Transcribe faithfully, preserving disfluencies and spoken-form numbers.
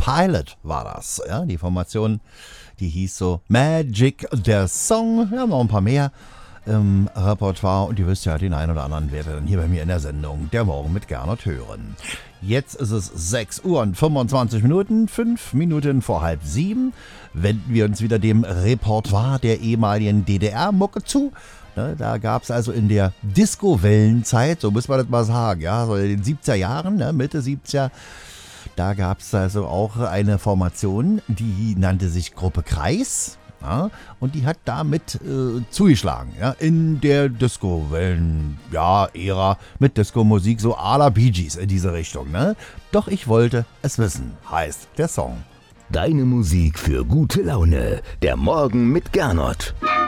Pilot war das. Ja, die Formation, die hieß so Magic, der Song. Wir haben noch ein paar mehr im Repertoire und ihr wisst ja, den einen oder anderen werdet ihr dann hier bei mir in der Sendung Der Morgen mit Gernot hören. Jetzt ist es sechs Uhr und fünfundzwanzig Minuten, fünf Minuten vor halb sieben. Wenden wir uns wieder dem Repertoire der ehemaligen D D R-Mucke zu. Ne, da gab es also in der Disco-Wellenzeit, so muss man das mal sagen, ja, so in den siebziger Jahren, ne, Mitte siebziger, da gab es also auch eine Formation, die nannte sich Gruppe Kreis. Ja, und die hat damit äh, zugeschlagen, ja, in der Disco-Wellen-Ära ja, mit Disco-Musik, so à la Bee Gees in diese Richtung. Ne? Doch ich wollte es wissen, heißt der Song. Deine Musik für gute Laune. Der Morgen mit Gernot.